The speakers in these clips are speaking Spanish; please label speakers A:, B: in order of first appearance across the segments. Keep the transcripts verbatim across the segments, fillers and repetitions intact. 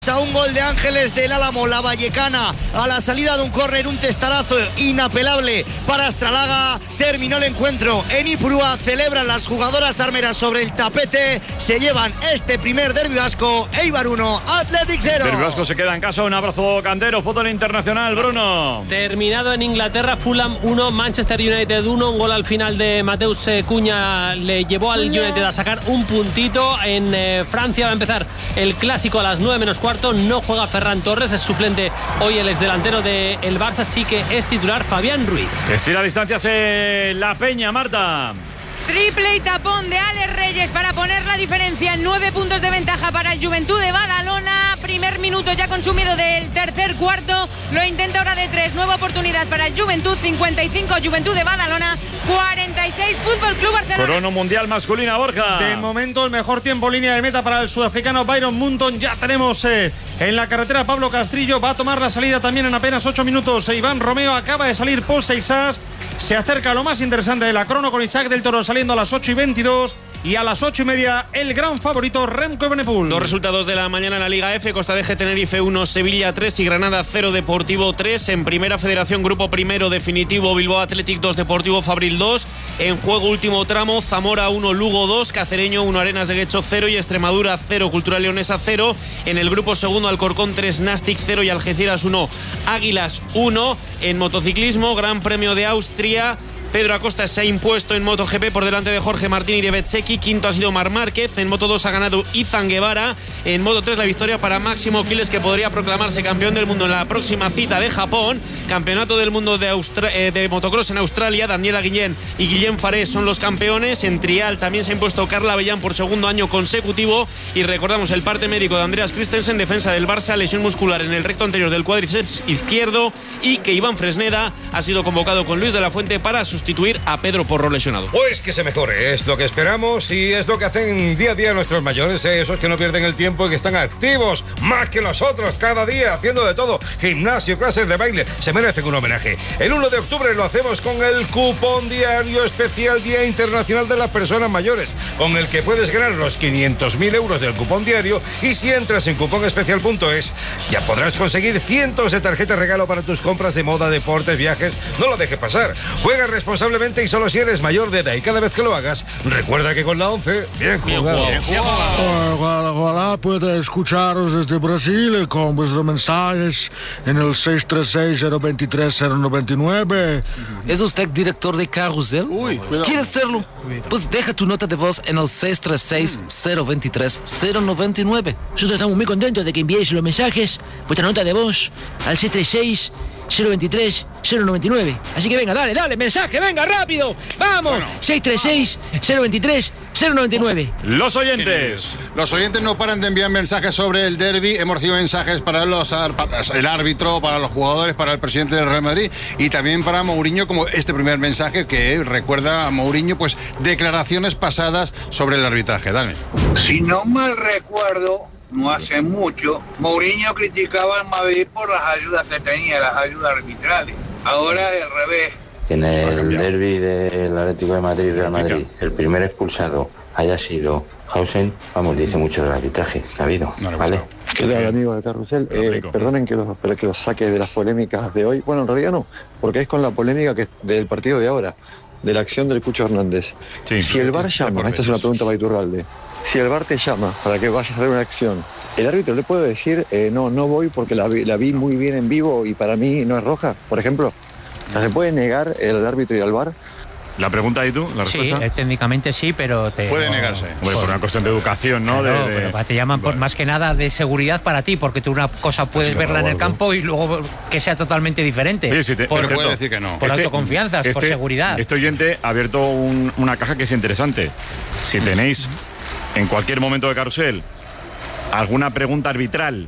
A: A un gol de Ángeles del Álamo, la vallecana, a la salida de un córner, un testarazo inapelable para Astralaga. Terminó el encuentro en Ipurúa, celebran las jugadoras armeras sobre el tapete, se llevan este primer derbi vasco. Eibar uno, Athletic cero.
B: Derbi vasco se queda en casa. Un abrazo, Cantero. Fútbol internacional, Bruno.
C: Terminado en Inglaterra, Fulham uno, Manchester United uno. Un gol al final de Mateus Cunha le llevó al
A: Cunha.
C: United a sacar un puntito. En eh, Francia va a empezar el clásico a las nueve menos cuarto. No juega Ferran Torres, es suplente hoy el exdelantero del Barça, sí que es titular Fabián Ruiz.
B: Estira distancias en La Peña, Marta.
D: Triple y tapón de Alex Reyes para poner la diferencia en nueve puntos de ventaja para el Juventud de Badalona. Primer minuto ya consumido del tercer cuarto. Lo intenta ahora de tres. Nueva oportunidad para el Juventud. cincuenta y cinco Juventud de Badalona. cuarenta y seis Fútbol Club Barcelona.
B: Crono mundial masculina, Borja.
E: De momento el mejor tiempo en línea de meta para el sudafricano Byron Munton. Ya tenemos eh, en la carretera Pablo Castrillo. Va a tomar la salida también en apenas ocho minutos. E Iván Romeo acaba de salir por Seixas. Se acerca lo más interesante de la crono con Isaac del Toro saliendo a las ocho y veintidós. Y a las ocho y media, el gran favorito Remco Evenepoel.
F: Dos resultados de la mañana en la Liga F: Costa de G Tenerife uno, Sevilla tres y Granada cero, Deportivo tres. En Primera Federación, Grupo Primero definitivo, Bilbao Athletic dos, Deportivo Fabril dos. En juego último tramo, Zamora uno, Lugo dos, Cacereño uno, Arenas de Guecho cero y Extremadura cero, Cultural Leonesa cero. En el grupo segundo, Alcorcón tres, Nastic cero y Algeciras uno, Águilas uno. En motociclismo, Gran Premio de Austria, Pedro Acosta se ha impuesto en MotoGP por delante de Jorge Martín y de Bezzecchi. Quinto ha sido Marc Márquez. En Moto dos ha ganado Izan Guevara. En Moto tres la victoria para Máximo Quiles, que podría proclamarse campeón del mundo en la próxima cita de Japón. Campeonato del mundo de, Austra- eh, de motocross en Australia. Daniela Guillén y Guillén Farés son los campeones. En trial también se ha impuesto Carla Avellán por segundo año consecutivo. Y recordamos el parte médico de Andreas Christensen, defensa del Barça, lesión muscular en el recto anterior del cuádriceps izquierdo, y que Iván Fresneda ha sido convocado con Luis de la Fuente para sus sustituir a Pedro Porro lesionado.
G: Pues que se mejore, es lo que esperamos y es lo que hacen día a día nuestros mayores, ¿eh? Esos que no pierden el tiempo y que están activos más que nosotros cada día, haciendo de todo, gimnasio, clases de baile, se merecen un homenaje. El uno de octubre lo hacemos con el cupón diario especial Día Internacional de las Personas Mayores, con el que puedes ganar los quinientos mil euros del cupón diario, y si entras en cupón especial punto es ya podrás conseguir cientos de tarjetas regalo para tus compras de moda, deportes, viajes. No lo dejes pasar, juega responsablemente y solo si eres mayor de edad, y cada vez que lo hagas, recuerda que con la once, bien jugado.
H: Bien jugado. Hola, hola, puede escucharos desde Brasil con vuestros mensajes en el seis tres seis, cero dos tres, cero nueve nueve.
I: ¿Es usted director de Carrusel?
H: Uy, cuidado.
I: ¿Quieres serlo? Pues deja tu nota de voz en el seis tres seis, cero dos tres, cero nueve nueve. Nosotros estamos muy contentos de que enviéis los mensajes, vuestra nota de voz, al seis tres seis, cero dos tres, cero nueve nueve. Así que venga, dale, dale, mensaje, venga, rápido. ¡Vamos! Bueno, seis tres seis, cero dos tres, cero nueve nueve.
B: Los oyentes.
J: Los oyentes no paran de enviar mensajes sobre el derbi. Hemos recibido mensajes para, los, para el árbitro, para los jugadores, para el presidente del Real Madrid y también para Mourinho, como este primer mensaje que recuerda a Mourinho, pues declaraciones pasadas sobre el arbitraje. Dale.
K: Si no mal recuerdo, no hace mucho, Mourinho criticaba al Madrid por las ayudas que tenía, las ayudas arbitrales. Ahora es al revés.
L: Que en el derbi del Atlético de Madrid y Real Madrid el primer expulsado haya sido Hausen, vamos, dice mucho del arbitraje que ha habido, no ¿vale?
M: ¿Qué tal, amigo de Carrusel? Eh, perdonen que los, que los saque de las polémicas de hoy. Bueno, en realidad no, porque es con la polémica que del partido de ahora, de la acción del Cucho Hernández. Sí, si el V A R llama, esta es una pregunta para Iturralde, si el V A R te llama para que vayas a ver una acción, ¿el árbitro le puede decir, eh, no, no voy porque la vi, la vi muy bien en vivo y para mí no es roja, por ejemplo? ¿Se puede negar el árbitro ir al V A R?
B: La pregunta, ¿y tú? ¿La respuesta?
N: Sí, técnicamente sí, pero te...
J: Puede negarse.
B: Hombre, por una cuestión de educación, ¿no?
N: Claro,
B: de, de...
N: pero te llaman por, más que nada de seguridad para ti, porque tú una cosa puedes verla en el campo y luego que sea totalmente diferente.
B: Sí, sí, te,
J: por,
B: pero
J: puede decir que no.
N: Por
B: este,
N: autoconfianza,
B: este,
N: por seguridad.
B: Este oyente ha abierto un, una caja que es interesante. Si tenéis en cualquier momento de Carrusel alguna pregunta arbitral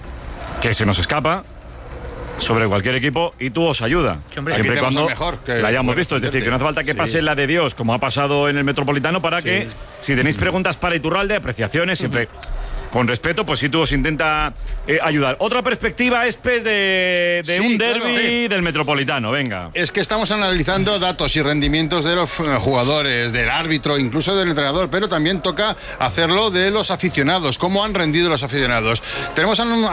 B: que se nos escapa sobre cualquier equipo, y tú os ayuda.
J: Siempre
B: siempre y cuando
J: mejor que
B: la hayamos
J: bueno,
B: visto. Es decir, que no hace falta que sí. pase la de Dios, como ha pasado en el Metropolitano, para sí. que, si tenéis preguntas para Iturralde, apreciaciones, siempre... Uh-huh. con respeto, pues Situ os intenta eh, ayudar. Otra perspectiva es pues, de, de
J: Sí,
B: un
J: claro,
B: derbi
J: eh.
B: del Metropolitano, venga.
J: Es que estamos analizando datos y rendimientos de los eh, jugadores, del árbitro, incluso del entrenador, pero también toca hacerlo de los aficionados, cómo han rendido los aficionados. Tenemos a un